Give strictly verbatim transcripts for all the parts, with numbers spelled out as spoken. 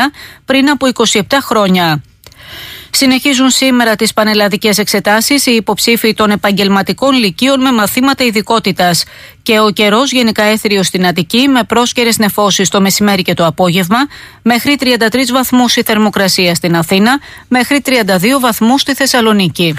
Αθήνα πριν από είκοσι επτά χρόνια. Συνεχίζουν σήμερα τις πανελλαδικές εξετάσεις οι υποψήφοι των επαγγελματικών λυκείων με μαθήματα ειδικότητας και ο καιρός γενικά έθριος στην Αττική με πρόσκαιρες νεφώσεις το μεσημέρι και το απόγευμα, μέχρι τριάντα τρεις βαθμούς η θερμοκρασία στην Αθήνα, μέχρι τριάντα δύο βαθμούς στη Θεσσαλονίκη.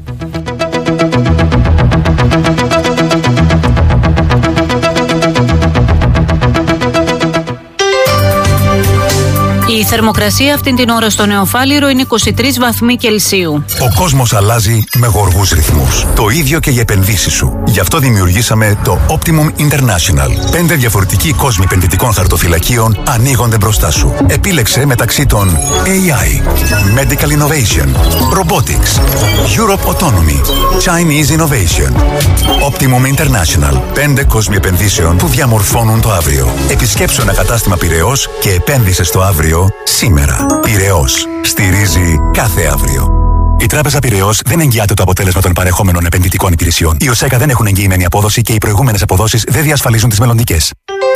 Η θερμοκρασία αυτήν την ώρα στο Νεοφάλιρο είναι είκοσι τρεις βαθμοί Κελσίου. Ο κόσμος αλλάζει με γοργούς ρυθμούς. Το ίδιο και οι επενδύσεις σου. Γι' αυτό δημιουργήσαμε το Optimum International. Πέντε διαφορετικοί κόσμοι επενδυτικών χαρτοφυλακίων ανοίγονται μπροστά σου. Επίλεξε μεταξύ των έι άι, Medical Innovation, Robotics, Europe Autonomy, Chinese Innovation. Optimum International. Πέντε κόσμοι επενδύσεων που διαμορφώνουν το αύριο. Επισκέψου ένα κατάστημα Πειραιώς και επένδυσε στο αύριο σήμερα. Πειραιώς. Στηρίζει κάθε αύριο. Η Τράπεζα Πειραιώς δεν εγγυάται το αποτέλεσμα των παρεχόμενων επενδυτικών υπηρεσιών. Οι ΟΣΕΚΑ δεν έχουν εγγυημένη απόδοση και οι προηγούμενες αποδόσεις δεν διασφαλίζουν τις μελλοντικές.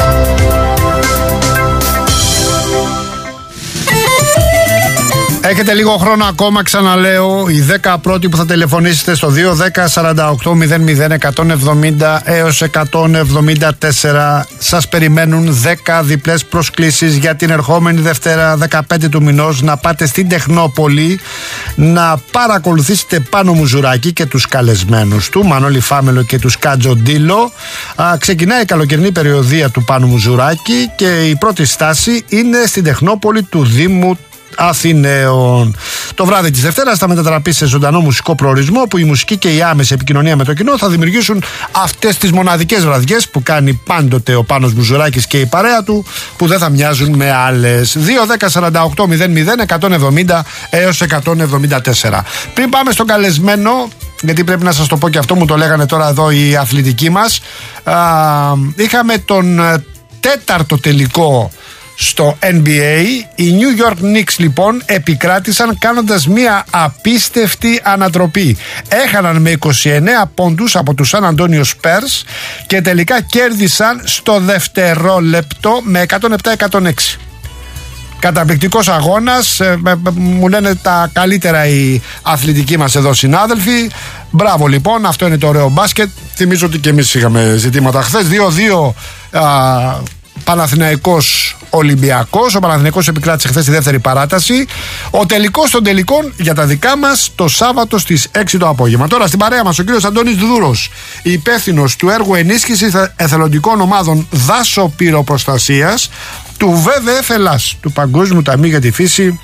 Έχετε λίγο χρόνο ακόμα, ξαναλέω. Οι δέκα πρώτοι που θα τηλεφωνήσετε στο δύο δέκα σαράντα οκτώ μηδέν μηδέν εκατόν εβδομήντα έως εκατόν εβδομήντα τέσσερα. Σας περιμένουν δέκα διπλές προσκλήσεις για την ερχόμενη Δευτέρα δεκαπέντε του μηνός να πάτε στην Τεχνόπολη να παρακολουθήσετε Πάνο Μουζουράκη και τους καλεσμένους του, Μανώλη Φάμελο και τους Κατζοντήλο. Α, ξεκινάει η καλοκαιρινή περιοδία του Πάνου Μουζουράκη και η πρώτη στάση είναι στην Τεχνόπολη του Δήμου Αθηναίων. Το βράδυ της Δευτέρας θα μετατραπεί σε ζωντανό μουσικό προορισμό, που η μουσική και η άμεση επικοινωνία με το κοινό θα δημιουργήσουν αυτές τις μοναδικές βραδιές που κάνει πάντοτε ο Πάνος Μουζουράκης και η παρέα του, που δεν θα μοιάζουν με άλλες. δύο δέκα σαράντα οκτώ μηδέν μηδέν εκατόν εβδομήντα έως εκατόν εβδομήντα τέσσερα. Πριν πάμε στον καλεσμένο, γιατί πρέπει να σας το πω και αυτό, μου το λέγανε τώρα εδώ οι αθλητικοί μας, α, είχαμε τον τέταρτο τελικό στο N B A. Οι New York Knicks λοιπόν επικράτησαν κάνοντας μια απίστευτη ανατροπή. Έχαναν με είκοσι εννέα πόντους από τους San Antonio Spurs και τελικά κέρδισαν στο δευτερόλεπτο με εκατόν επτά εκατόν έξι. Καταπληκτικός αγώνας, ε, ε, μου λένε τα καλύτερα οι αθλητικοί μας εδώ συνάδελφοι. Μπράβο λοιπόν, αυτό είναι το ωραίο μπάσκετ. Θυμίζω ότι και εμείς είχαμε ζητήματα χθες. δύο δύο Παναθηναϊκός Ολυμπιακός. Ο Παναθηναϊκός επικράτησε χθες τη δεύτερη παράταση. Ο τελικός των τελικών για τα δικά μας το Σάββατο στις έξι το απόγευμα. Τώρα στην παρέα μας ο κύριος Αντώνης Δούρος, υπεύθυνος του έργου ενίσχυσης εθελοντικών ομάδων δάσο-πυροπροστασίας του ντάμπλιου ντάμπλιου εφ Ελλάς, του Παγκόσμιου Ταμείου για τη Φύση,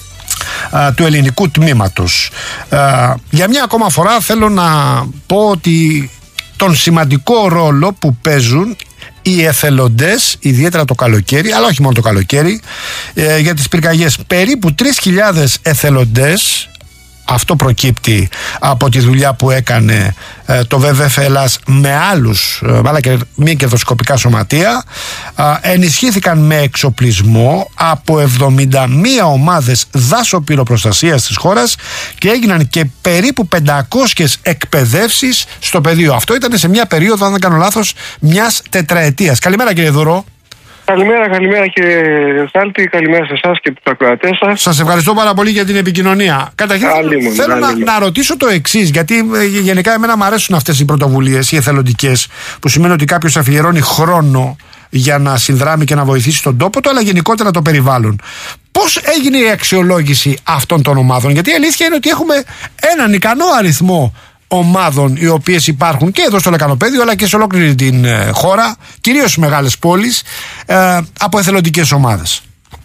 α, του ελληνικού τμήματος. Α, για μια ακόμα φορά θέλω να πω ότι τον σημαντικό ρόλο που παίζουν οι εθελοντές, ιδιαίτερα το καλοκαίρι, αλλά όχι μόνο το καλοκαίρι, ε, για τις πυρκαγιές. Περίπου τρεις χιλιάδες εθελοντές, αυτό προκύπτει από τη δουλειά που έκανε ε, το ντάμπλιου ντάμπλιου εφ Ελλάς με άλλους, ε, άλλα και μη κερδοσκοπικά σωματεία, ε, ενισχύθηκαν με εξοπλισμό από εβδομήντα μία ομάδες δάσο-πυροπροστασίας της χώρας και έγιναν και περίπου πεντακόσιες εκπαιδεύσεις στο πεδίο. Αυτό ήταν σε μια περίοδο, αν δεν κάνω λάθος, μιας τετραετίας. Καλημέρα κύριε Δουρό. Καλημέρα, καλημέρα κύριε Σάλτη, καλημέρα σε εσάς και τους ακροατές σας. Σας ευχαριστώ πάρα πολύ για την επικοινωνία. Καταρχήν θέλω να, να ρωτήσω το εξής, γιατί ε, γενικά εμένα μου αρέσουν αυτές οι πρωτοβουλίες, οι εθελοντικές, που σημαίνει ότι κάποιος αφιερώνει χρόνο για να συνδράμει και να βοηθήσει τον τόπο του, αλλά γενικότερα το περιβάλλον. Πώς έγινε η αξιολόγηση αυτών των ομάδων? Γιατί η αλήθεια είναι ότι έχουμε έναν ικανό αριθμό ομάδων οι οποίες υπάρχουν και εδώ στο Λεκανοπέδιο αλλά και σε ολόκληρη την ε, χώρα, κυρίως στις μεγάλες πόλεις, ε, από εθελοντικές ομάδες.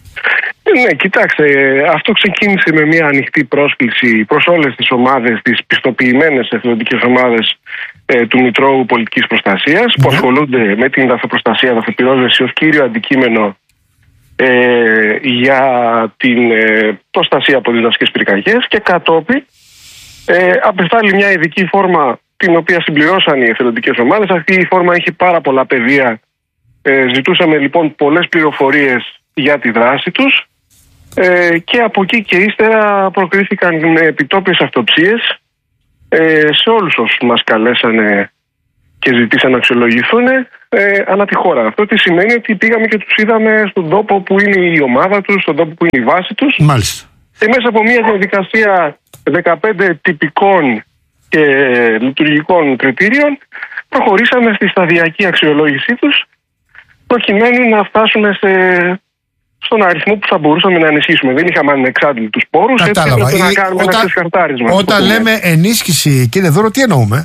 Ναι, κοιτάξτε, αυτό ξεκίνησε με μια ανοιχτή πρόσκληση προς όλες τις ομάδες, τις πιστοποιημένες εθελοντικές ομάδες ε, του Μητρώου Πολιτικής Προστασίας, mm-hmm. που ασχολούνται με την δαφοπροστασία, δαφοπυρόσβεση ως κύριο αντικείμενο ε, για την ε, προστασία από τις δασικές πυρκαγιές, και κατόπιν Ε, απεστάλλει μια ειδική φόρμα την οποία συμπληρώσαν οι εθελοντικές ομάδες. Αυτή η φόρμα έχει πάρα πολλά πεδία. Ε, ζητούσαμε λοιπόν πολλές πληροφορίες για τη δράση τους ε, και από εκεί και ύστερα προκρίθηκαν επιτόπιες αυτοψίες ε, σε όλους όσους μας καλέσανε και ζητήσαν να αξιολογηθούν, ε, ανά τη χώρα. Αυτό τι σημαίνει? Ότι πήγαμε και τους είδαμε στον τόπο που είναι η ομάδα τους, στον τόπο που είναι η βάση τους. Μάλιστα. Και μέσα από μια διαδικασία δεκαπέντε τυπικών και λειτουργικών κριτήριων προχωρήσαμε στη σταδιακή αξιολόγησή τους, προκειμένου να φτάσουμε σε, στον αριθμό που θα μπορούσαμε να ενισχύσουμε. Δεν είχαμε ανεξάντλητους πόρους, έτσι έπρεπε να κάνουμε ένα ξεσχαρτάρισμα. Όταν λέμε ενίσχυση, κύριε Δούρο, τι εννοούμε?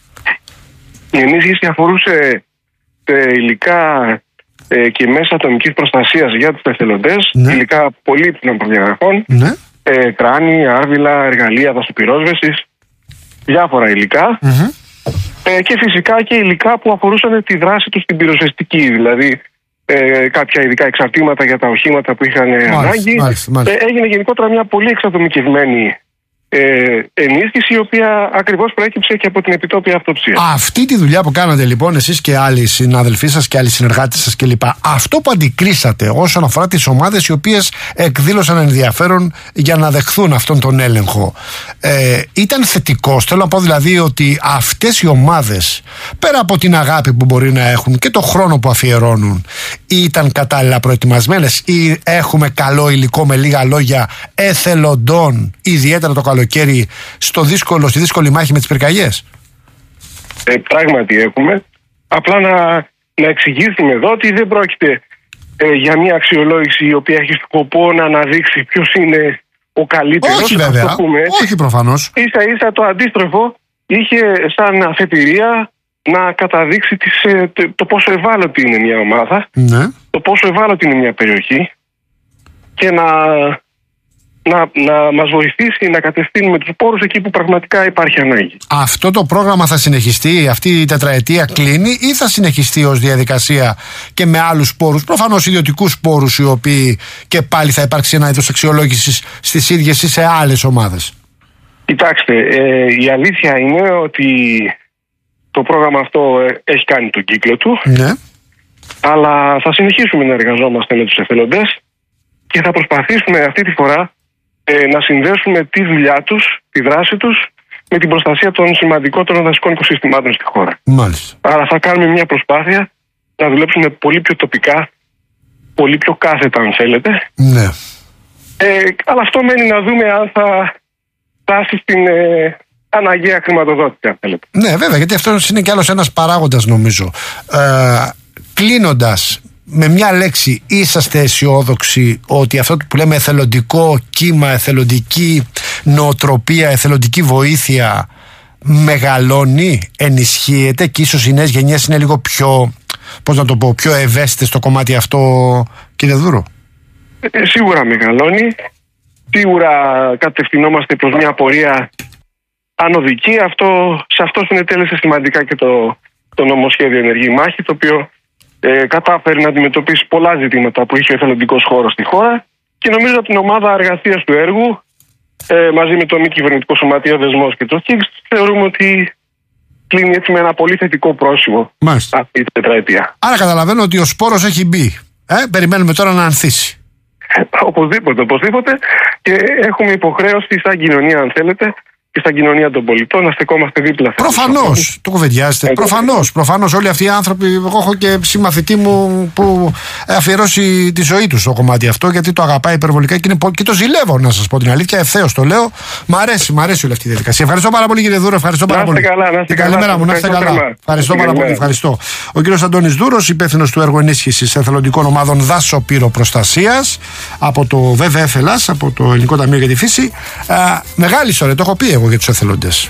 Η ενίσχυση αφορούσε σε υλικά ε, και μέσα ατομικής προστασίας για τους εθελοντές, ναι. υλικά πολύτιμων προδιαγραφών, ναι. ε, κράνη, άρβιλα, εργαλεία δασοπυρόσβεσης, διάφορα υλικά. Mm-hmm. Ε, και φυσικά και υλικά που αφορούσαν τη δράση τους στην πυροσβεστική, δηλαδή ε, κάποια ειδικά εξαρτήματα για τα οχήματα που είχαν μάλιστα, ανάγκη. Μάλιστα, μάλιστα. Ε, έγινε γενικότερα μια πολύ εξατομικευμένη ε, ενίσχυση, η οποία ακριβώς προέκυψε και από την επιτόπια αυτοψία. Αυτή τη δουλειά που κάνατε λοιπόν εσείς και άλλοι συναδελφοί σας και άλλοι συνεργάτες σας κλπ. Αυτό που αντικρίσατε όσον αφορά τις ομάδες οι οποίες εκδήλωσαν ενδιαφέρον για να δεχθούν αυτόν τον έλεγχο, ε, ήταν θετικός? Θέλω να πω δηλαδή ότι αυτές οι ομάδες, πέρα από την αγάπη που μπορεί να έχουν και το χρόνο που αφιερώνουν, ήταν κατάλληλα προετοιμασμένες ή έχουμε καλό υλικό, με λίγα λόγια, εθελοντών, ιδιαίτερα το καλοκαίρι, στο δύσκολο, στη δύσκολη μάχη με τις πυρκαγιές? Ε, πράγματι έχουμε. Απλά να, να εξηγήσουμε εδώ ότι δεν πρόκειται ε, για μια αξιολόγηση η οποία έχει σκοπό να αναδείξει ποιος είναι ο καλύτερος. Όχι βέβαια, όχι προφανώς. Ίσα ίσα το αντίστροφο είχε σαν αφετηρία να καταδείξει τις, το, το πόσο ευάλωτη είναι μια ομάδα, ναι. το πόσο ευάλωτη είναι μια περιοχή και να... Να, να μας βοηθήσει να κατευθύνουμε τους πόρους εκεί που πραγματικά υπάρχει ανάγκη. Αυτό το πρόγραμμα θα συνεχιστεί, αυτή η τετραετία κλείνει, ή θα συνεχιστεί ως διαδικασία και με άλλους πόρους, προφανώς ιδιωτικούς πόρους, οι οποίοι και πάλι θα υπάρξει ένα είδος αξιολόγησης στις ίδιες ή σε άλλες ομάδες? Κοιτάξτε, ε, η αλήθεια είναι ότι το πρόγραμμα αυτό έχει κάνει τον κύκλο του, ναι. αλλά θα συνεχίσουμε να εργαζόμαστε με τους εθελοντές και θα προσπαθήσουμε αυτή τη φορά Ε, να συνδέσουμε τη δουλειά τους, τη δράση τους με την προστασία των σημαντικότερων δασικών οικοσυστημάτων στη χώρα. Μάλιστα. Άρα θα κάνουμε μια προσπάθεια να δουλέψουμε πολύ πιο τοπικά, πολύ πιο κάθετα αν θέλετε. Ναι. Ε, αλλά αυτό μένει να δούμε αν θα φτάσει στην ε, αναγκαία χρηματοδότηση αν θέλετε. Ναι βέβαια, γιατί αυτό είναι κι άλλος ένας παράγοντας νομίζω. Ε, κλείνοντας, με μια λέξη, είσαστε αισιόδοξοι ότι αυτό που λέμε εθελοντικό κύμα, εθελοντική νοοτροπία, εθελοντική βοήθεια μεγαλώνει, ενισχύεται και ίσως οι νέες γενιές είναι λίγο πιο, πώς να το πω, πιο ευαίσθητες στο κομμάτι αυτό, κύριε Δούρο? Ε, σίγουρα μεγαλώνει. Σίγουρα κατευθυνόμαστε προς μια πορεία ανωδική. Αυτό, σε αυτό συνετέλεσε σημαντικά και το, το νομοσχέδιο Ενεργή Μάχη, το οποίο Ε, κατάφερε να αντιμετωπίσει πολλά ζητήματα που είχε ο εθελοντικός χώρος στη χώρα και νομίζω από την ομάδα εργασίας του έργου ε, μαζί με το μη κυβερνητικό σωματείο Δεσμός και το ΧΙΚΣ θεωρούμε ότι κλείνει έτσι με ένα πολύ θετικό πρόσημο αυτή η τετραετία. Άρα καταλαβαίνω ότι ο σπόρος έχει μπει. Ε, περιμένουμε τώρα να ανθίσει. Οπωσδήποτε, οπωσδήποτε, και έχουμε υποχρέωση σαν κοινωνία αν θέλετε και στα κοινωνία των πολιτών να στεκόμαστε δίπλα. Προφανώς, το κουβεντιάζετε. Προφανώς, προφανώς όλοι αυτοί οι άνθρωποι. Εγώ έχω και συμμαθητή μου που αφιερώσει τη ζωή του στο κομμάτι αυτό, γιατί το αγαπάει υπερβολικά και, είναι, και το ζηλεύω, να σας πω την αλήθεια. Ευθέως το λέω. Μ' αρέσει, μ' αρέσει όλη αυτή η διαδικασία. Ευχαριστώ πάρα πολύ, κύριε Δούρο. Ευχαριστώ πάρα πολύ. Και καλημέρα μου, να είστε καλά. Ευχαριστώ πάρα πολύ. Ευχαριστώ. Ο κύριος Αντώνης Δούρος, υπεύθυνος του έργου ενίσχυσης εθελοντικών ομάδων δάσο-πυροπροστασίας από το βι βι εφ Ελλάς, από το Ελληνικό Ταμείο για τη Φύση. Α, μεγάλη ιστορία, το έχω πει εγώ για τους εθελοντές.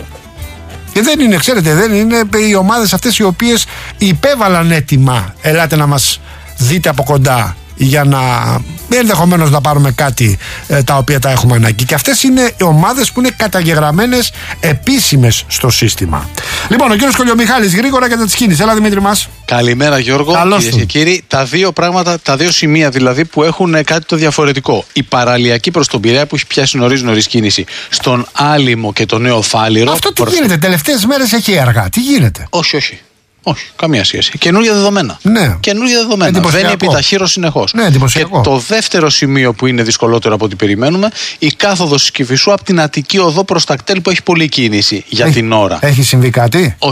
Και δεν είναι, ξέρετε, δεν είναι οι ομάδες αυτές οι οποίες υπέβαλαν έτοιμα. Ελάτε να μας δείτε από κοντά για να ενδεχομένως να πάρουμε κάτι ε, τα οποία τα έχουμε ανάγκη. Και αυτές είναι οι ομάδες που είναι καταγεγραμμένες επίσημες στο σύστημα. Λοιπόν, ο κύριος Κολιομιχάλης γρήγορα κατά τις κίνησεις. Έλα Δημήτρη μας. Καλημέρα Γιώργο. Κυρίες και κύριοι, τα δύο πράγματα, τα δύο σημεία δηλαδή που έχουν κάτι το διαφορετικό. Η παραλιακή προς τον Πειραιά που έχει πιάσει νωρίς νωρίς κίνηση στον Άλυμο και το Νέο Φάληρο. Αυτό τι προς... γίνεται, τελευταίες μέρες έχει αργά. Τι γίνεται? Όχι, όχι. Όχι, καμία σχέση. Καινούργια δεδομένα. Ναι. Καινούργια δεδομένα. Βαίνει επιταχύρως συνεχώς. Ναι, και το δεύτερο σημείο που είναι δυσκολότερο από ό,τι περιμένουμε, η κάθοδος της Κηφισού από την Αττική Οδό προς τα κτέλ που έχει πολλή κίνηση για έχει, την ώρα. Έχει συμβεί κάτι? Όχι.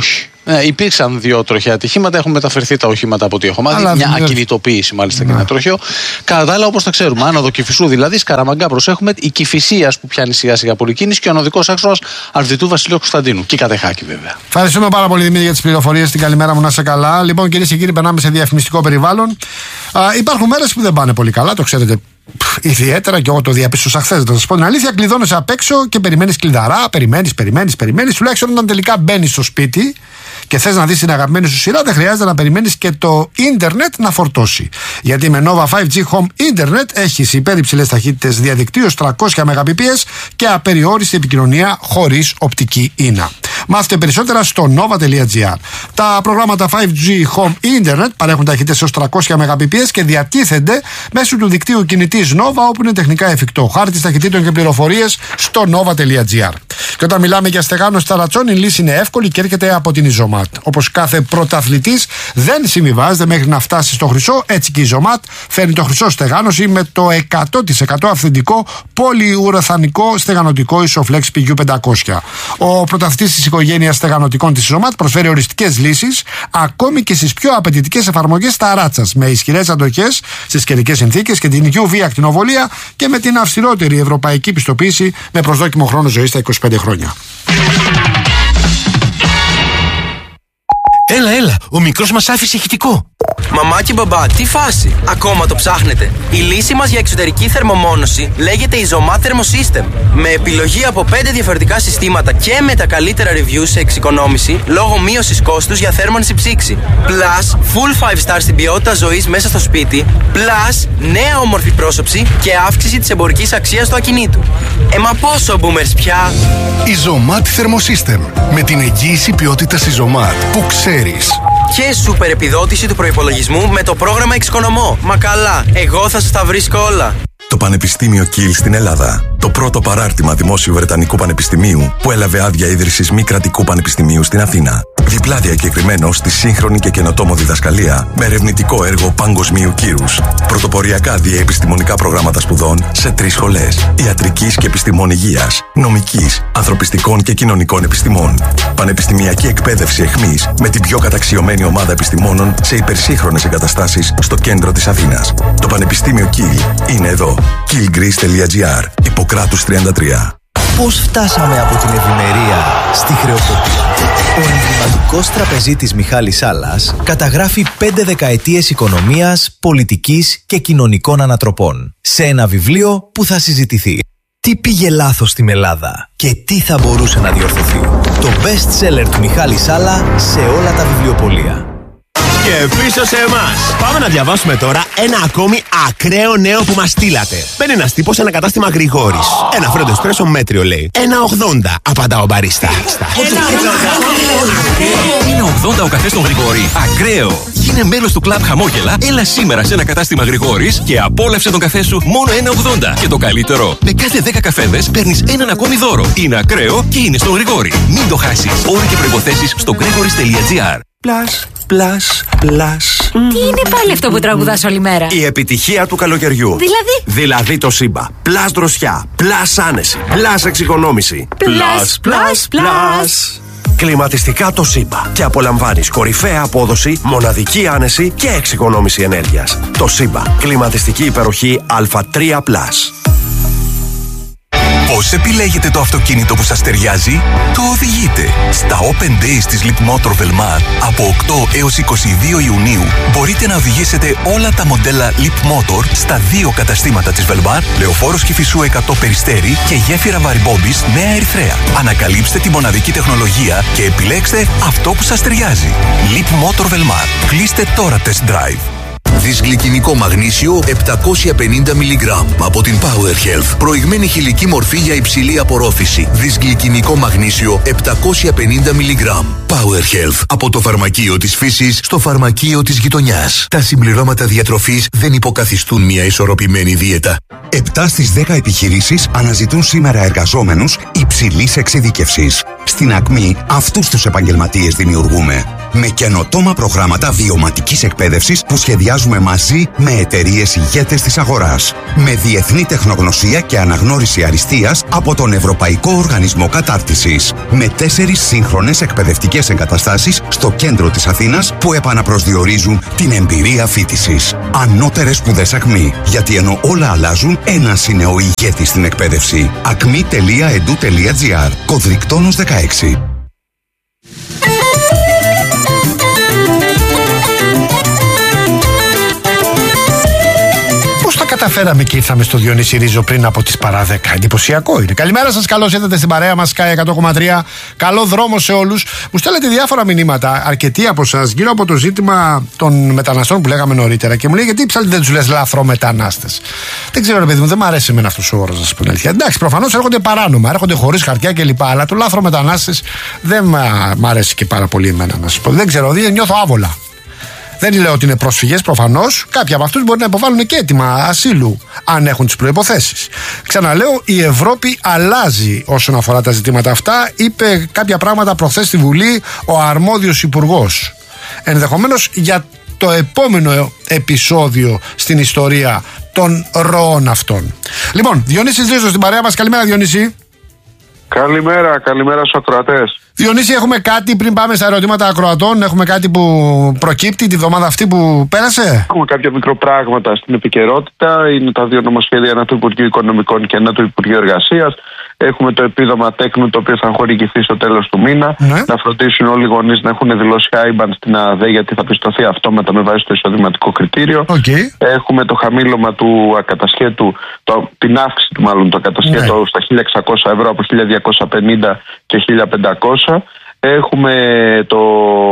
Ε, υπήρξαν δύο τροχαία ατυχήματα, έχουν μεταφερθεί τα οχήματα από ό,τι έχω μάθει. Μια δηλαδή... ακινητοποίηση μάλιστα και ένα τροχαίο. Κατά τα άλλα, όπως τα ξέρουμε, άνοδο Κηφισού δηλαδή, Σκαραμαγκά προσέχουμε, η Κηφισίας που πιάνει σιγά σιγά πολύ κίνηση και ο οδικός άξονας Αρδιτού Βασιλείου Κωνσταντίνου. Και Κατεχάκη βέβαια. Ευχαριστούμε πάρα πολύ, Δημήτρη, για τις πληροφορίες. Την καλημέρα μου, να είσαι καλά. Λοιπόν, κυρίες και κύριοι, περνάμε σε διαφημιστικό περιβάλλον. Α, υπάρχουν μέρες που δεν πάνε πολύ καλά, το ξέρετε. Ιδιαίτερα και εγώ το διαπίστωσα χθες. Να σας πω την αλήθεια, κλειδώνεσαι απ' έξω και περιμένεις κλειδαρά, περιμένεις, περιμένεις, περιμένεις. Τουλάχιστον όταν τελικά μπαίνεις στο σπίτι και θες να δεις την αγαπημένη σου σειρά, δεν χρειάζεται να περιμένεις και το ίντερνετ να φορτώσει. Γιατί με Nova φάιβ τζι Home Internet έχεις υπέρυψηλες ταχύτητες διαδικτύου τριακόσια μεγαμπιτ και απεριόριστη επικοινωνία χωρίς οπτική ίνα. Μάθετε περισσότερα στο nova τελεία gr. Τα προγράμματα φάιβ τζι Home Internet παρέχουν ταχύτητες έως τριακόσια μεγαμπιτ και διατίθενται μέσω του δικτύου κινητής Nova, όπου είναι τεχνικά εφικτό. Χάρτης ταχυτήτων και πληροφορίες στο nova τελεία gr. Και όταν μιλάμε για στεγάνωση ταρατσών, η λύση είναι εύκολη και έρχεται από την Ιζωμάτ. Όπως κάθε πρωταθλητής δεν συμβιβάζεται μέχρι να φτάσει στο χρυσό, έτσι και η Ιζωμάτ φέρνει το χρυσό στεγάνωση με το εκατό τοις εκατό αυθεντικό πολυουραθανικό στεγανοτικό Isoflex πι γιου πεντακόσια. Ο πρωταθλητής της οικογένειας στεγανοτικών της Ιζωμάτ προσφέρει οριστικές λύσεις ακόμη και στις πιο απαιτητικές εφαρμογές ταράτσας, με ισχυρές αντοχές στις καιρικές συνθήκες και την γιου βι ακτινοβολία και με την αυστηρότερη ευρωπαϊκή πιστοποίηση με προσδόκιμο χρόνο ζωής στα είκοσι πέντε χρόνια. Έλα, έλα, ο μικρός μας άφησε ηχητικό. Μαμά και μπαμπά, τι φάση, ακόμα το ψάχνετε? Η λύση μας για εξωτερική θερμομόνωση λέγεται Izomat Thermosystem. Με επιλογή από πέντε διαφορετικά συστήματα και με τα καλύτερα reviews σε εξοικονόμηση λόγω μείωσης κόστους για θέρμανση ψήξη. Plus, full five star στην ποιότητα ζωής μέσα στο σπίτι. Plus, νέα όμορφη πρόσωψη και αύξηση της εμπορικής αξίας του ακινήτου. Ε, μα πόσο boomers πια! Izomat Thermosystem. Με την εγγύηση ποιότητας Izomat που ξέρεις. Και σούπερ επιδότηση του προϋπολογισμού με το πρόγραμμα Εξοικονομώ. Μα καλά, εγώ θα σας τα βρίσκω όλα. Το Πανεπιστήμιο Κιλ στην Ελλάδα. Το πρώτο παράρτημα Δημόσιου Βρετανικού Πανεπιστημίου που έλαβε άδεια ίδρυσης μη κρατικού πανεπιστημίου στην Αθήνα. Διπλά διακεκριμένο στη σύγχρονη και καινοτόμο διδασκαλία με ερευνητικό έργο παγκοσμίου κύρους. Πρωτοποριακά διαεπιστημονικά προγράμματα σπουδών σε τρεις σχολές: ιατρικής και επιστημών υγείας, νομικής, ανθρωπιστικών και κοινωνικών επιστημών. Πανεπιστημιακή εκπαίδευση εχμής με την πιο καταξιωμένη ομάδα επιστημόνων σε υπερσύγχρονες εγκαταστάσεις στο κέντρο της Αθήνας. Το Πανεπιστήμιο Κιλ είναι εδώ. κιλ γκρις τελεία τζι άρ, Ιπποκράτους τριάντα τρία. Πώς φτάσαμε από την ευημερία στη χρεοκοπία? Ο εμβληματικός τραπεζίτης Μιχάλης Σάλλας καταγράφει πέντε δεκαετίες οικονομίας, πολιτικής και κοινωνικών ανατροπών σε ένα βιβλίο που θα συζητηθεί. Τι πήγε λάθος στην Ελλάδα και τι θα μπορούσε να διορθωθεί? Το best seller του Μιχάλη Σάλλα σε όλα τα βιβλιοπωλεία. Και πίσω σε εμάς. Πάμε να διαβάσουμε τώρα ένα ακόμη ακραίο νέο που μας στείλατε. Μπαίνει ένας τύπος σε ένα κατάστημα Γρηγόρης. Ένα φρέντο εσπρέσο μέτριο λέει. ένα ογδόντα, απαντά ο μπαρίστα. Είναι ογδόντα ο καφές στον Γρηγόρη. Ακραίο. Γίνε μέλος του κλαμπ Χαμόγελα. Έλα σήμερα σε ένα κατάστημα Γρηγόρης και απόλαυσε τον καφέ σου μόνο ένα ογδόντα. Και το καλύτερο, με κάθε δέκα καφέδες παίρνεις έναν ακόμη δώρο. Είναι ακραίο και είναι στον Γρηγόρη. Μην το χάσεις. Όροι και προϋποθέσεις στο gregoris τελεία τζι άρ. Plus, plus, plus. Τι είναι πάλι αυτό που τραγουδάς όλη μέρα? Η επιτυχία του καλοκαιριού. Δηλαδή? Δηλαδή το Σύμπα. Plus δροσιά, plus άνεση, plus εξοικονόμηση. Plus, plus, plus. Κλιματιστικά το Σύμπα. Και απολαμβάνεις κορυφαία απόδοση, μοναδική άνεση και εξοικονόμηση ενέργειας. Το Σύμπα. Κλιματιστική υπεροχή Α τρία πλας. Πώς επιλέγετε το αυτοκίνητο που σας ταιριάζει? Το οδηγείτε. Στα Open Days της Leapmotor Velmar από οκτώ έως είκοσι δύο Ιουνίου μπορείτε να οδηγήσετε όλα τα μοντέλα Leapmotor στα δύο καταστήματα της Velmar, Λεωφόρος Κηφισού εκατό Περιστέρι και Γέφυρα Βαρυμπόμπης Νέα Ερυθρέα. Ανακαλύψτε τη μοναδική τεχνολογία και επιλέξτε αυτό που σας ταιριάζει. Leapmotor Velmar. Κλείστε τώρα test drive. Δυσγλυκινικό μαγνήσιο επτακόσια πενήντα μιλιγκράμμ από την Power Health. Προηγμένη χηλική μορφή για υψηλή απορρόφηση. Δυσγλυκινικό μαγνήσιο επτακόσια πενήντα μιλιγκράμμ. Power Health. Από το φαρμακείο της φύσης στο φαρμακείο της γειτονιάς. Τα συμπληρώματα διατροφής δεν υποκαθιστούν μια ισορροπημένη δίαιτα. επτά στις δέκα επιχειρήσεις αναζητούν σήμερα εργαζόμενους υψηλής εξειδίκευσης. Στην Ακμή αυτούς τους επαγγελματίες δημιουργούμε. Με καινοτόμα προγράμματα βιωματικής εκπαίδευσης που σχεδιάζουμε μαζί με εταιρείες ηγέτες της αγοράς. Με διεθνή τεχνογνωσία και αναγνώριση αριστείας από τον Ευρωπαϊκό Οργανισμό Κατάρτισης. Με τέσσερις σύγχρονες εκπαιδευτικές εγκαταστάσεις στο κέντρο της Αθήνας που επαναπροσδιορίζουν την εμπειρία φοιτησης. Ανώτερες σπουδές ΑΚΜΗ. Γιατί ενώ όλα αλλάζουν, ένας είναι ο ηγέτης στην εκπαίδευση. ακμή τελεία έντου τελεία τζι άρ. Κωδρικτόνος δεκαέξι. Πώς τα καταφέραμε και ήρθαμε στο Διονύση Ρίζο πριν από τις παρά δέκα? Εντυπωσιακό είναι. Καλημέρα σας, καλώς ήρθατε στην παρέα μας, Sky εκατό κόμμα τρία. Καλό δρόμο σε όλους. Μου στέλνετε διάφορα μηνύματα, αρκετοί από εσάς, γύρω από το ζήτημα των μεταναστών που λέγαμε νωρίτερα. Και μου λέει, γιατί ψάλτε δεν τους λες λαθρομετανάστες? Δεν ξέρω, ρε παιδί μου, δεν μου αρέσει εμένα αυτός ο όρος, να σας πω την αλήθεια. Εντάξει, προφανώς έρχονται παράνομα, έρχονται χωρίς χαρτιά κλπ. Αλλά το λαθρομετανάστες δεν μ' αρέσει και πάρα πολύ εμένα, να σας πω. Δεν ξέρω, δηλαδή νιώθω άβολα. Δεν λέω ότι είναι πρόσφυγες, προφανώς. Κάποιοι από αυτούς μπορεί να υποβάλουν και αίτημα ασύλου, αν έχουν τις προϋποθέσεις. Ξαναλέω, η Ευρώπη αλλάζει όσον αφορά τα ζητήματα αυτά. Είπε κάποια πράγματα προχθές στη Βουλή ο αρμόδιος υπουργός. Ενδεχομένως για το επόμενο επεισόδιο στην ιστορία των ροών αυτών. Λοιπόν, Διονύσης Ρίζος στην παρέα μας. Καλημέρα, Διονύση. Καλημέρα, καλημέρα στους ακροατές. Διονύση, έχουμε κάτι πριν πάμε στα ερωτήματα ακροατών? Έχουμε κάτι που προκύπτει τη βδομάδα αυτή που πέρασε? Έχουμε κάποια μικροπράγματα στην επικαιρότητα. Είναι τα δύο νομοσχέδια, ένα του Υπουργείου Οικονομικών και ένα του Υπουργείου Εργασίας. Έχουμε το επίδομα τέκνου, το οποίο θα χορηγηθεί στο τέλος του μήνα. Ναι. Να φροντίσουν όλοι οι γονείς να έχουν δηλώσει άιμπαν στην ΑΔΕ, γιατί θα πιστωθεί αυτόματα με βάση το εισοδηματικό κριτήριο. Okay. Έχουμε το χαμήλωμα του ακατασχέτου, το, την αύξηση του μάλλον του ακατασχέτου, ναι, στα χίλια εξακόσια ευρώ από χίλια διακόσια πενήντα και χίλια πεντακόσια. Έχουμε το,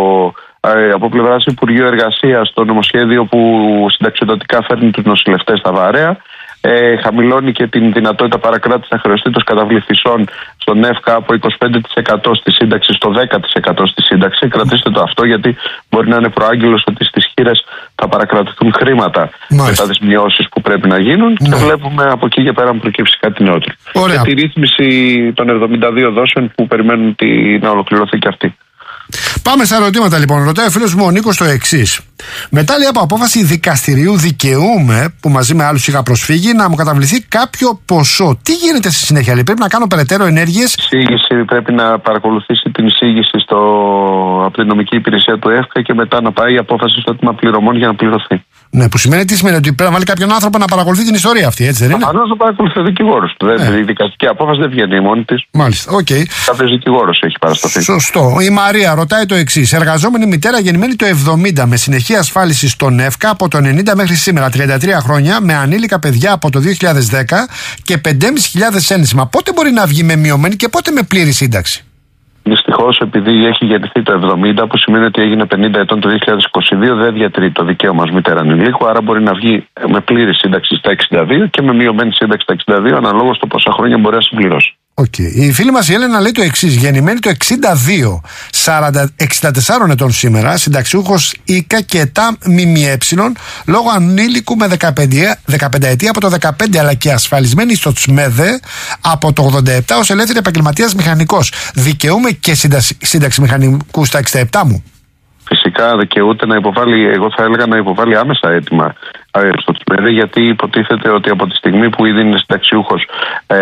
ε, από πλευράς Υπουργείου Εργασίας, το νομοσχέδιο που συνταξιοδοτικά φέρνει τους νοσηλευτές στα βαρέα. Ε, χαμηλώνει και την δυνατότητα παρακράτησης αχρεωστήτως καταβληθισών στον ΕΦΚΑ από είκοσι πέντε τοις εκατό στη σύνταξη στο δέκα τοις εκατό στη σύνταξη. Κρατήστε το αυτό, γιατί μπορεί να είναι προάγγελος ότι στις χείρες θα παρακρατηθούν χρήματα. Μάλιστα. Μετά τις μειώσεις που πρέπει να γίνουν. Ναι. Και βλέπουμε από εκεί και πέρα να προκύψει κάτι νεότερο. Και τη ρύθμιση των εβδομήντα δύο δόσεων που περιμένουν τη, να ολοκληρωθεί και αυτή. Πάμε στα ερωτήματα λοιπόν. Ρωτάει ο φίλος μου ο Νίκος το εξής. Μετά, λέει, από απόφαση δικαστηρίου δικαιούμαι, που μαζί με άλλους είχα προσφύγει, να μου καταβληθεί κάποιο ποσό. Τι γίνεται στη συνέχεια, λέει? Πρέπει να κάνω περαιτέρω ενέργειες? Εισήγηση, πρέπει να παρακολουθήσει την εισήγηση στο, από την νομική υπηρεσία του ΕΦΚΑ και μετά να πάει η απόφαση στο έτοιμα πληρωμών για να πληρωθεί. Ναι, που σημαίνει, τι σημαίνει? Ότι πρέπει να βάλει κάποιον άνθρωπο να παρακολουθεί την ιστορία αυτή, έτσι δεν είναι? Προφανώς να παρακολουθεί ο δικηγόρος του. Ναι. Η δικαστική απόφαση δεν βγαίνει μόνη της. Μάλιστα, οκ. Okay. Κάποιος δικηγόρος έχει παρασταθεί. Σωστό. Η Μαρία ρωτάει το εξής. Εργαζόμενη μητέρα γεννημένη το εβδομήντα με συνεχή ασφάλιση στον ΕΦΚΑ από το ενενήντα μέχρι σήμερα, τριάντα τρία χρόνια, με ανήλικα παιδιά από το δύο χιλιάδες δέκα και πέντε χιλιάδες πεντακόσια ένσημα. Πότε μπορεί να βγει με μειωμένη και πότε με πλήρη σύνταξη? Δυστυχώς, επειδή έχει γεννηθεί το εβδομήντα, που σημαίνει ότι έγινε πενήντα ετών το δύο χιλιάδες είκοσι δύο, δεν διατηρεί το δικαίωμα ως μητέρα ανηλίκου, άρα μπορεί να βγει με πλήρη σύνταξη στα εξήντα δύο και με μειωμένη σύνταξη στα εξήντα δύο, αναλόγως στο πόσα χρόνια μπορεί να συμπληρώσει. Okay. Η φίλη μας η Έλενα λέει το εξής. Γεννημένη το εξήντα δύο, εξήντα τεσσάρων ετών σήμερα, συνταξιούχος ΙΚΑ και ΕΤΑ ΜΜΕ, λόγω ανήλικου με δεκαπέντε ετία από το δεκαπέντε, αλλά και ασφαλισμένη στο ΤΣΜΕΔΕ από το ογδόντα επτά ως ελεύθερη επαγγελματίας μηχανικός. Δικαιούμαι και σύνταξη, σύνταξη μηχανικού στα εξήντα επτά μου? Φυσικά δικαιούται να υποβάλει, εγώ θα έλεγα να υποβάλει άμεσα αίτημα στο ΤΣΜΕΔΕ, γιατί υποτίθεται ότι από τη στιγμή που ήδη είναι συνταξιούχος ε,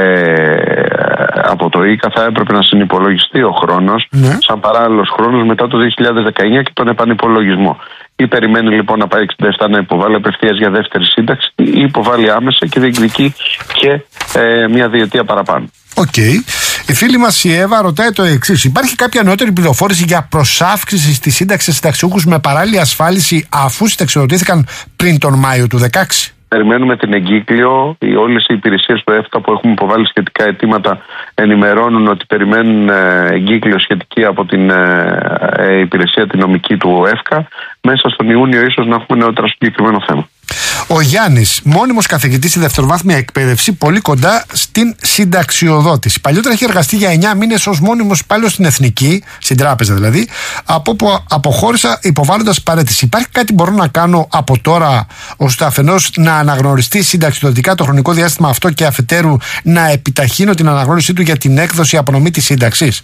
από το ΙΚΑ θα έπρεπε να συνυπολογιστεί ο χρόνος, ναι, σαν παράλληλος χρόνος μετά το δύο χιλιάδες δεκαεννιά και τον επανυπολογισμό. Ή περιμένει λοιπόν να πάει εξήντα επτά να υποβάλει απευθείας για δεύτερη σύνταξη, ή υποβάλει άμεσα και διεκδικεί και ε, μια διετία παραπάνω. Οκ. Okay. Η φίλη μας η Εύα ρωτάει το εξής. Υπάρχει κάποια νεότερη πληροφόρηση για προσάυξηση στη σύνταξη συνταξιούχους με παράλληλη ασφάλιση αφού συνταξιοδοτήθηκαν πριν τον Μάιο του δεκαέξι? Περιμένουμε την εγκύκλιο. Όλες οι υπηρεσίες του ΕΦΚΑ που έχουμε υποβάλει σχετικά αιτήματα ενημερώνουν ότι περιμένουν εγκύκλιο σχετική από την ε, υπηρεσία την νομική του ΕΦΚΑ. Μέσα στον Ιούνιο ίσως να έχουμε νεότερα στο συγκεκριμένο θέμα. Ο Γιάννης, μόνιμος καθηγητής στη δευτεροβάθμια εκπαίδευση, πολύ κοντά στην συνταξιοδότηση. Παλιότερα είχε εργαστεί για εννιά μήνες ως μόνιμος υπάλληλος στην Εθνική, στην τράπεζα δηλαδή, από όπου αποχώρησα υποβάλλοντας παραίτηση. Υπάρχει κάτι μπορώ να κάνω από τώρα, ώστε αφενός να αναγνωριστεί συνταξιοδοτικά το χρονικό διάστημα αυτό και αφετέρου να επιταχύνω την αναγνώρισή του για την έκδοση απονομή της σύνταξης?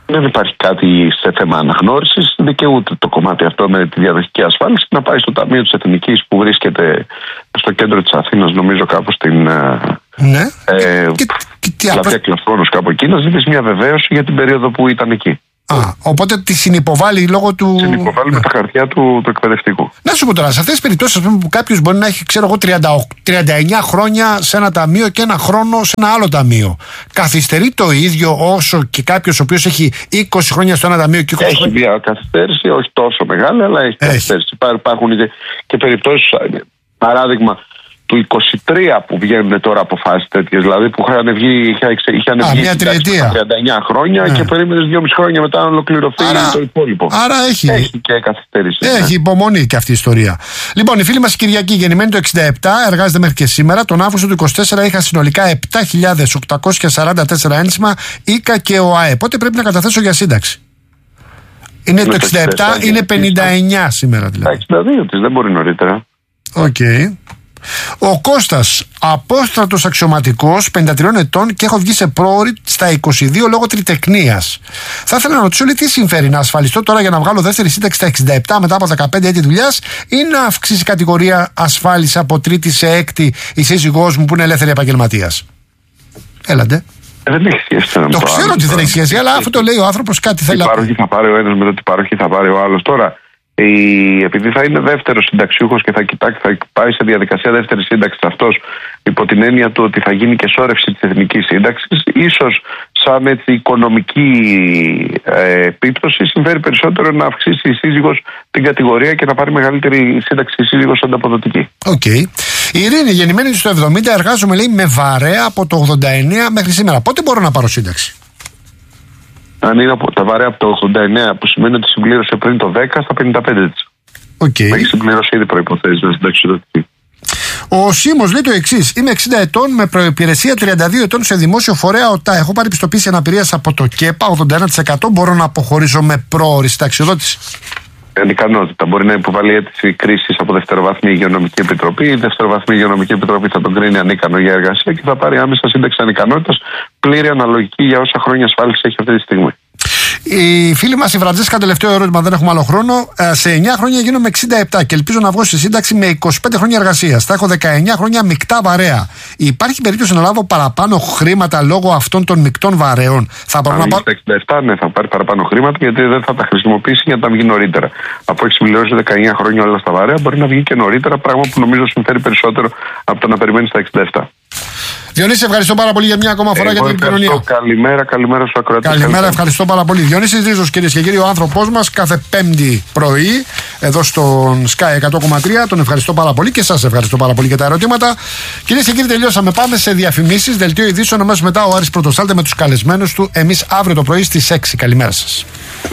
δεν υπάρχει κάτι σε θέμα αναγνώρισης, δικαιούται το κομμάτι αυτό με τη διαδοχική ασφάλιση να πάει στο Ταμείο της Εθνικής που βρίσκεται στο κέντρο της Αθήνας, νομίζω κάπου στην. Ναι. Ε, Πλατεία Κλαφρόνος, κάπου εκεί, να ζητήσει μια βεβαίωση για την περίοδο που ήταν εκεί. Α, οπότε τη συνυποβάλλει λόγω του. Συνυποβάλλει με τα χαρτιά του, του εκπαιδευτικού. Να σου πω τώρα, σε αυτές τις περιπτώσεις που κάποιος μπορεί να έχει, ξέρω εγώ, τριάντα εννιά χρόνια σε ένα ταμείο και ένα χρόνο σε ένα άλλο ταμείο. Καθυστερεί το ίδιο όσο και κάποιος ο οποίος έχει είκοσι χρόνια στο ένα ταμείο και είκοσι έχει χρόνια. Έχει μια καθυστέρηση, όχι τόσο μεγάλη, αλλά έχει, έχει. καθυστέρηση. Υπάρχουν και, και περιπτώσεις, παράδειγμα, του είκοσι τρία που βγαίνουν τώρα αποφάσεις τέτοιες, δηλαδή που είχαν βγει, είχαν Α, βγει μια τριετία. τριάντα εννιά χρόνια ναι. και περίμενες δυόμισι χρόνια μετά να ολοκληρωθεί άρα, το υπόλοιπο. Άρα έχει, έχει και καθυστέρηση. Έχει ναι. υπομονή και αυτή η ιστορία. Λοιπόν, η φίλη μας η Κυριακή, γεννημένη το εξήντα επτά, εργάζεται μέχρι και σήμερα. Τον Αύγουστο του είκοσι τέσσερα είχα συνολικά επτά χιλιάδες οκτακόσια σαράντα τέσσερα ένσημα, ΙΚΑ και ΟΑΕ. Πότε πρέπει να καταθέσω για σύνταξη? Είναι το εξήντα επτά, είναι πενήντα εννιά σήμερα δηλαδή. εξήντα δύο της, δεν μπορεί νωρίτερα. Οκ. Okay. Ο Κώστας, απόστρατος αξιωματικός, πενήντα τριών ετών και έχω βγει σε πρόωρη στα είκοσι δύο λόγω τριτεκνίας. Θα ήθελα να ρωτήσω, τι συμφέρει να ασφαλιστώ τώρα για να βγάλω δεύτερη σύνταξη στα εξήντα επτά μετά από δεκαπέντε έτη δουλειάς ή να αυξήσει κατηγορία ασφάλιση από τρίτη σε έκτη η σύζυγός μου που είναι ελεύθερη επαγγελματίας? Έλατε. Δεν έχει σχέση. Το, το ξέρω άλλο, ότι δεν έχει σχέση, αλλά αυτό το λέει ο άνθρωπος, κάτι θέλει. Η παροχή θα πάρει ο ένας, μετά την παροχή θα πάρει ο άλλος. Τώρα, η, επειδή θα είναι δεύτερος συνταξιούχος και θα κοιτάξει, θα πάει σε διαδικασία δεύτερης σύνταξης αυτός, υπό την έννοια του ότι θα γίνει και σώρευση της εθνικής σύνταξης, ίσως σαν έτσι οικονομική ε, επίπτωση συμφέρει περισσότερο να αυξήσει η σύζυγος την κατηγορία και να πάρει μεγαλύτερη σύνταξη η σύζυγος ανταποδοτική. Οκ. Okay. Η Ειρήνη, γεννημένη στο εβδομήντα, εργάζομαι λέει με βαρέα από το ογδόντα εννέα μέχρι σήμερα. Πότε μπορώ να πάρω σύνταξη? Αν είναι από τα βαρέα από το ογδόντα εννέα, που σημαίνει ότι συμπλήρωσε πριν το δέκα στα πενήντα πέντε της. Okay. Έχει συμπληρώσει ήδη προϋποθέσεις να συνταξιδοτηθεί. Ο Σίμος λέει το εξής: είμαι εξήντα ετών με προϋπηρεσία τριάντα δύο ετών σε δημόσιο φορέα ΟΤΑ. Έχω πάρει πιστοποίηση αναπηρίας από το ΚΕΠΑ ογδόντα ένα τοις εκατό. Μπορώ να αποχωρήσω με πρόωρη συνταξιοδότηση? Ανικανότητα. Μπορεί να υποβάλει αίτηση κρίσης από δευτεροβάθμια υγειονομική επιτροπή. Η δευτεροβάθμια υγειονομική επιτροπή θα τον κρίνει ανίκανο για εργασία και θα πάρει άμεσα σύνταξη ανικανότητας, πλήρη αναλογική για όσα χρόνια ασφάλιση έχει αυτή τη στιγμή. Η φίλη μας η Φραντζέσκα, τελευταίο ερώτημα, δεν έχουμε άλλο χρόνο. Σε εννιά χρόνια γίνομαι εξήντα επτά και ελπίζω να βγω στη σύνταξη με είκοσι πέντε χρόνια εργασίας. Θα έχω δεκαεννιά χρόνια μεικτά βαρέα. Υπάρχει περίπτωση να λάβω παραπάνω χρήματα λόγω αυτών των μεικτών βαρέων? Θα μπορώ να πάρω. Στα εξήντα επτά, ναι, θα πάρει παραπάνω χρήματα γιατί δεν θα τα χρησιμοποιήσει για να τα βγει νωρίτερα. Από έχει συμπληρώσει δεκαεννιά χρόνια όλα στα βαρέα, μπορεί να βγει και νωρίτερα, πράγμα που νομίζω συμφέρει περισσότερο από το να περιμένει στα εξήντα επτά. Διονύση, ευχαριστώ πάρα πολύ για μια ακόμα φορά. Εγώ για την επικοινωνία. Καλημέρα, καλημέρα στους ακροατές. Καλημέρα, ευχαριστώ πάρα πολύ. Διονύσης Ρίζος, κυρίες και κύριοι, ο άνθρωπός μας κάθε Πέμπτη πρωί εδώ στον Sky εκατό κόμμα τρία. Τον ευχαριστώ πάρα πολύ και σας ευχαριστώ πάρα πολύ για τα ερωτήματα. Κυρίες και κύριοι, τελειώσαμε. Πάμε σε διαφημίσεις. Δελτίο ειδήσεων. Αμέσως μετά ο Άρης Πρωτοστάλτε με τους καλεσμένους του. Εμείς αύριο το πρωί στις έξι. Καλημέρα σας.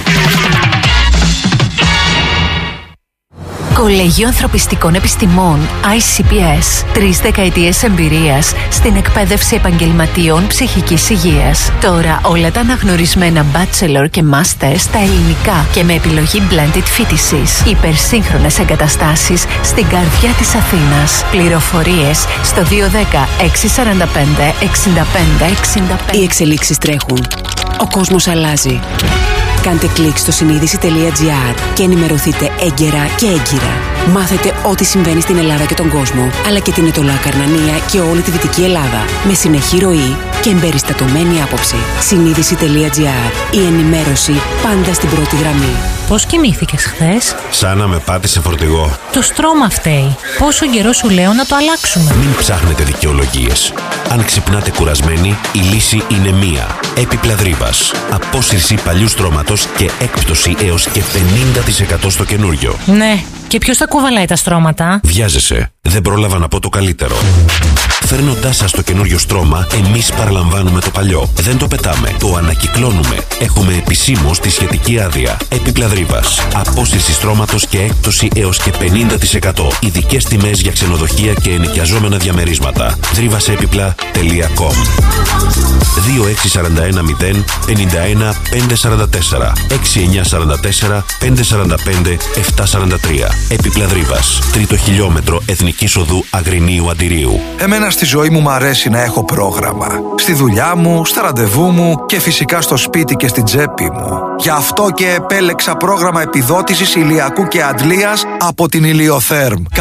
Κολέγιο Ανθρωπιστικών Επιστημών άι σι πι ες. Τρεις δεκαετίες εμπειρίας στην εκπαίδευση επαγγελματιών ψυχικής υγείας. Τώρα όλα τα αναγνωρισμένα bachelor και master στα ελληνικά και με επιλογή blended φοιτησης. Υπερσύγχρονες εγκαταστάσεις στην καρδιά της Αθήνας. Πληροφορίες στο δύο ένα μηδέν έξι τέσσερα πέντε εξήντα πέντε εξήντα πέντε. Οι εξελίξεις τρέχουν. Ο κόσμος αλλάζει. Κάντε κλικ στο συνείδηση τελεία τζι άρ και ενημερωθείτε έγκαιρα και έγκυρα. Μάθετε ό,τι συμβαίνει στην Ελλάδα και τον κόσμο, αλλά και την Ετωλά Καρνανία και όλη τη Δυτική Ελλάδα, με συνεχή ροή και εμπεριστατωμένη άποψη. συνείδηση τελεία τζι άρ. Η ενημέρωση πάντα στην πρώτη γραμμή. Πώς κοιμήθηκες χθες? Σαν να με πάτησε φορτηγό. Το στρώμα φταίει. Πόσο καιρό σου λέω να το αλλάξουμε? Μην ψάχνετε δικαιολογίες. Αν ξυπνάτε κουρασμένοι, η λύση είναι μία. Έπιπλα Δρύβας. Απόσυρση παλιού στρώματος και έκπτωση έως και πενήντα τοις εκατό στο καινούριο. Ναι. Και ποιος θα κουβαλάει τα στρώματα? Βιάζεσαι. Δεν πρόλαβα να πω το καλύτερο. Φέρνοντάς σας το καινούριο στρώμα, εμείς παραλαμβάνουμε το παλιό. Δεν το πετάμε. Το ανακυκλώνουμε. Έχουμε επισήμως τη σχετική άδεια. Έπιπλα Δρύβας. Απόσυρση στρώματος και έκπτωση έως και πενήντα τοις εκατό. Ειδικές τιμές για ξενοδοχεία και ενοικιαζόμενα διαμερίσματα. δρύβασέπιπλα τελεία κομ. δύο έξι τέσσερα ένα μηδέν πέντε ένα πέντε τέσσερα τέσσερα έξι εννιά τέσσερα τέσσερα πέντε τέσσερα πέντε επτά τέσσερα τρία. Έπιπλα Δρύβας. Τρίτο χιλιόμετρο Εθνικής Οδού Αγρινίου Αντιρίου. Εμένα στη ζωή μου μ' αρέσει να έχω πρόγραμμα. Στη δουλειά μου, στα ραντεβού μου και φυσικά στο σπίτι και στην τσέπη μου. Γι' αυτό και επέλεξα πρόγραμμα επιδότησης ηλιακού και αντλίας από την Ηλιοθέρμ.